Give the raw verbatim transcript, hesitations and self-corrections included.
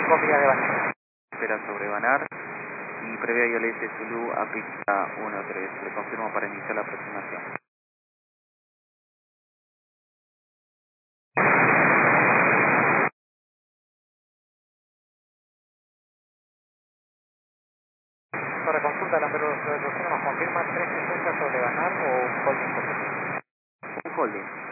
Copia de Banar. Espera sobre Banar y previa I L S Zulu a pista uno tres. Le confirmo para iniciar la aproximación. Para consulta, la pero nos confirma tres sesenta sobre Banar o un holding completo. Un holding.